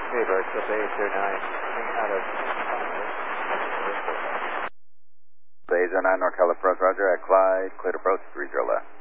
Beaver, slip 809, out of 809 North California, Roger, at Clyde, cleared approach 30 left.